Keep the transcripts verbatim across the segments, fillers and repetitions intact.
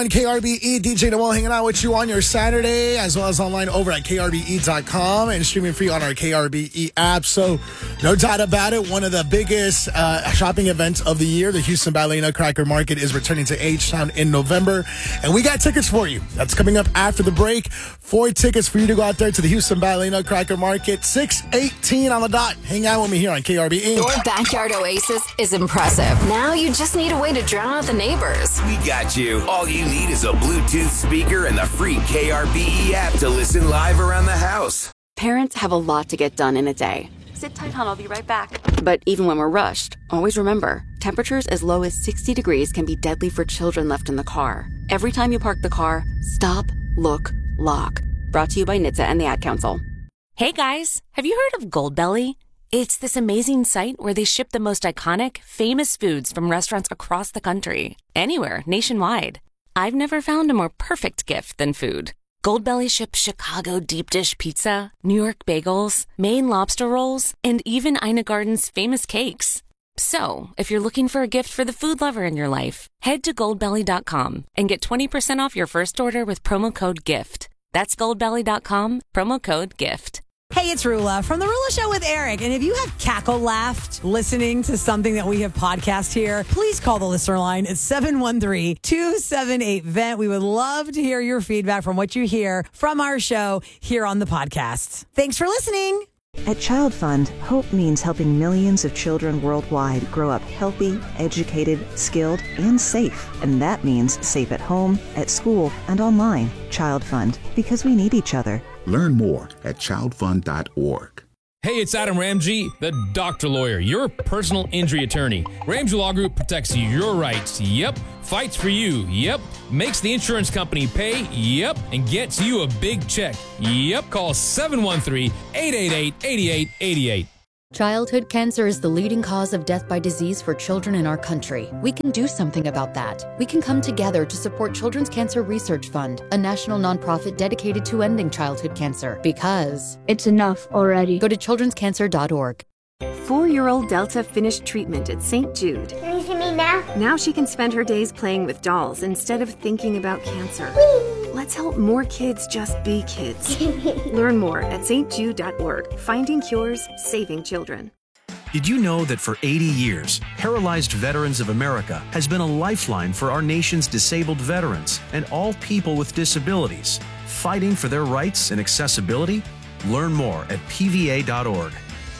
K R B E, D J Noel hanging out with you on your Saturday, as well as online over at K R B E dot com and streaming free on our K R B E app. So, no doubt about it, one of the biggest uh, shopping events of the year, the Houston Ballet Nutcracker Market, is returning to H-Town in November. And we got tickets for you. That's coming up after the break. Four tickets for you to go out there to the Houston Ballet Nutcracker Market. six eighteen on the dot. Hang out with me here on K R B E. Your backyard oasis is impressive. Now you just need a way to drown out the neighbors. We got you. All you need is a Bluetooth speaker and the free K R B E app to listen live around the house. Parents have a lot to get done in a day. Sit tight, hon. I'll be right back. But even when we're rushed, always remember, temperatures as low as sixty degrees can be deadly for children left in the car. Every time you park the car, stop, look, lock. Brought to you by N H T S A and the Ad Council. Hey guys, have you heard of Goldbelly? It's this amazing site where they ship the most iconic, famous foods from restaurants across the country. Anywhere, nationwide. I've never found a more perfect gift than food. Goldbelly ships Chicago deep dish pizza, New York bagels, Maine lobster rolls, and even Ina Garden's famous cakes. So, if you're looking for a gift for the food lover in your life, head to goldbelly dot com and get twenty percent off your first order with promo code GIFT. That's goldbelly dot com, promo code GIFT. Hey, it's Rula from The Rula Show with Eric. And if you have cackle laughed listening to something that we have podcast here, please call the listener line at seven one three, two seven eight, V E N T. We would love to hear your feedback from what you hear from our show here on the podcast. Thanks for listening. At Child Fund, hope means helping millions of children worldwide grow up healthy, educated, skilled, and safe. And that means safe at home, at school, and online. Child Fund, because we need each other. Learn more at child fund dot org. Hey, it's Adam Ramsey, the doctor lawyer, your personal injury attorney. Ramsey Law Group protects your rights, yep. Fights for you, yep. Makes the insurance company pay, yep. And gets you a big check, yep. Call seven one three, eight eight eight, eight eight eight eight. Childhood cancer is the leading cause of death by disease for children in our country. We can do something about that. We can come together to support Children's Cancer Research Fund, a national nonprofit dedicated to ending childhood cancer. Because it's enough already. Go to children's cancer dot org. Four-year-old Delta finished treatment at Saint Jude. Can you see me now? Now she can spend her days playing with dolls instead of thinking about cancer. Whee! Let's help more kids just be kids. Learn more at st jude dot org. Finding cures, saving children. Did you know that for eighty years, Paralyzed Veterans of America has been a lifeline for our nation's disabled veterans and all people with disabilities, fighting for their rights and accessibility? Learn more at P V A dot org.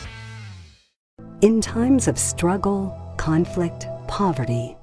In times of struggle, conflict, poverty,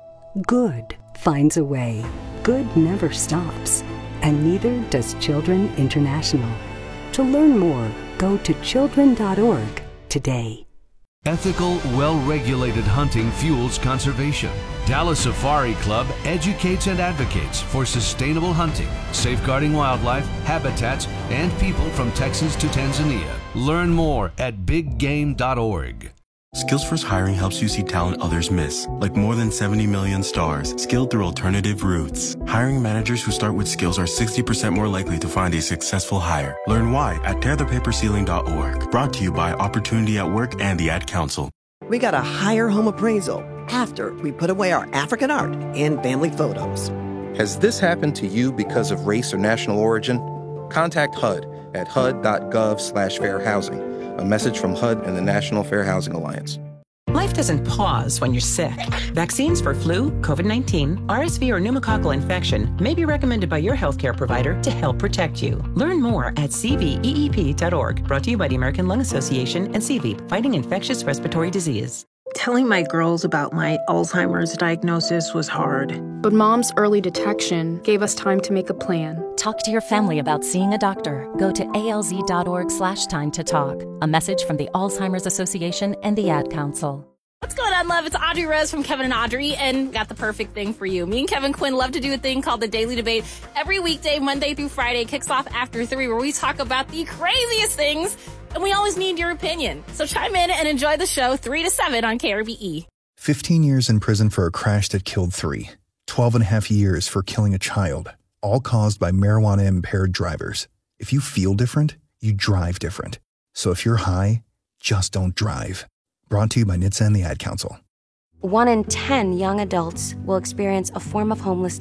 good finds a way. Good never stops, and neither does Children International. To learn more, go to children dot org today. Ethical, well-regulated hunting fuels conservation. Dallas Safari Club educates and advocates for sustainable hunting, safeguarding wildlife, habitats, and people from Texas to Tanzania. Learn more at big game dot org. Skills First Hiring helps you see talent others miss, like more than seventy million stars, skilled through alternative routes. Hiring managers who start with skills are sixty percent more likely to find a successful hire. Learn why at tear the paper ceiling dot org. Brought to you by Opportunity at Work and the Ad Council. We got a higher home appraisal after we put away our African art and family photos. Has this happened to you because of race or national origin? Contact H U D at H U D dot gov slash fair housing. A message from H U D and the National Fair Housing Alliance. Life doesn't pause when you're sick. Vaccines for flu, COVID nineteen, R S V, or pneumococcal infection may be recommended by your healthcare provider to help protect you. Learn more at c v e e p dot org. Brought to you by the American Lung Association and C V E P, fighting infectious respiratory disease. Telling my girls about my Alzheimer's diagnosis was hard. But Mom's early detection gave us time to make a plan. Talk to your family about seeing a doctor. Go to A L Z dot org slash time to talk. A message from the Alzheimer's Association and the Ad Council. What's going on, love? It's Audrey Rose from Kevin and Audrey, and got the perfect thing for you. Me and Kevin Quinn love to do a thing called the Daily Debate. Every weekday, Monday through Friday, kicks off after three, where we talk about the craziest things, and we always need your opinion. So chime in and enjoy the show three to seven on K R B E. fifteen years in prison for a crash that killed three. twelve and a half years for killing a child, all caused by marijuana-impaired drivers. If you feel different, you drive different. So if you're high, just don't drive. Brought to you by N H T S A and the Ad Council. One in ten young adults will experience a form of homelessness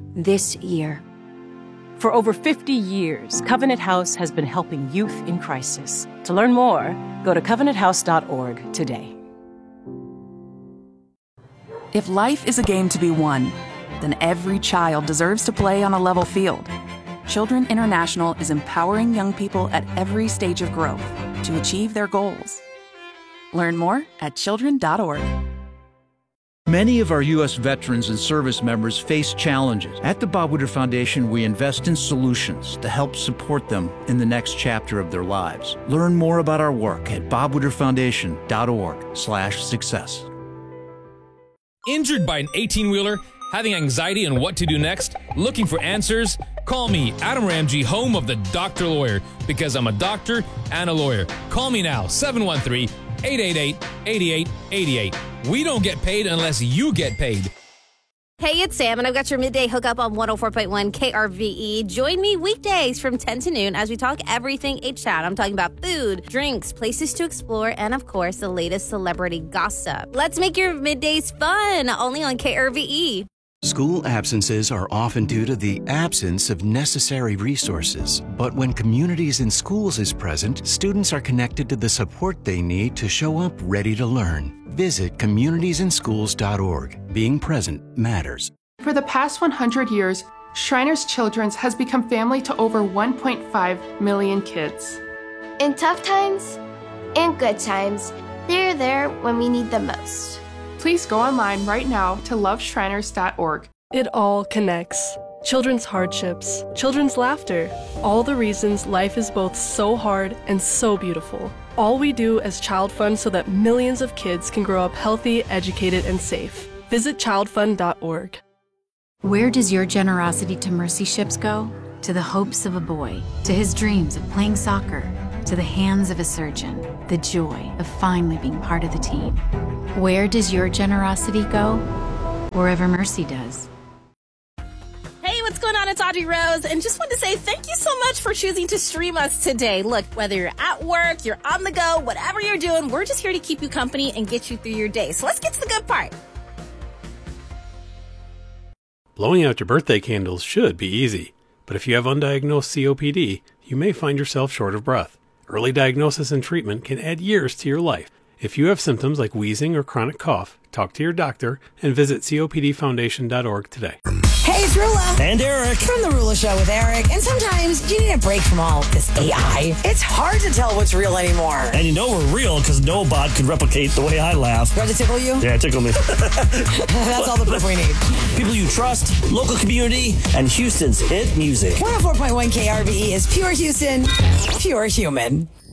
this year. For over fifty years, Covenant House has been helping youth in crisis. To learn more, go to covenant house dot org today. If life is a game to be won, then every child deserves to play on a level field. Children International is empowering young people at every stage of growth to achieve their goals. Learn more at children dot org. Many of our U S veterans and service members face challenges. At the Bob Woodward Foundation, we invest in solutions to help support them in the next chapter of their lives. Learn more about our work at bob woodward foundation dot org slash success. Injured by an eighteen-wheeler? Having anxiety on what to do next? Looking for answers? Call me, Adam Ramsey, home of the Doctor Lawyer, because I'm a doctor and a lawyer. Call me now, seven one three, eight eight eight, eight eight eight eight. We don't get paid unless you get paid. Hey, it's Sam, and I've got your midday hookup on one oh four point one K R V E. Join me weekdays from ten to noon as we talk everything H-Town. I'm talking about food, drinks, places to explore, and, of course, the latest celebrity gossip. Let's make your middays fun, only on K R V E. School absences are often due to the absence of necessary resources. But when Communities in Schools is present, students are connected to the support they need to show up ready to learn. Visit communities in schools dot org. Being present matters. For the past one hundred years, Shriners Children's has become family to over one point five million kids. In tough times and good times, they're there when we need them most. Please go online right now to love shriners dot org. It all connects. Children's hardships, children's laughter, all the reasons life is both so hard and so beautiful. All we do as Child Fund so that millions of kids can grow up healthy, educated, and safe. Visit child fund dot org. Where does your generosity to Mercy Ships go? To the hopes of a boy, to his dreams of playing soccer, to the hands of a surgeon, the joy of finally being part of the team. Where does your generosity go? Wherever Mercy does. Hey, what's going on? It's Audrey Rose, and just want to say thank you so much for choosing to stream us today. Look, whether you're at work, you're on the go, whatever you're doing, we're just here to keep you company and get you through your day. So let's get to the good part. Blowing out your birthday candles should be easy, but if you have undiagnosed C O P D, you may find yourself short of breath. Early diagnosis and treatment can add years to your life. If you have symptoms like wheezing or chronic cough, talk to your doctor and visit C O P D foundation dot org today. Hey, it's Rula. And Eric. From The Rula Show with Eric. And sometimes you need a break from all this A I. It's hard to tell what's real anymore. And you know we're real because no bot could replicate the way I laugh. Does it tickle you? Yeah, tickle me. That's all the proof we need. People you trust, local community, and Houston's hit music. one oh four point one K R V E is pure Houston, pure human.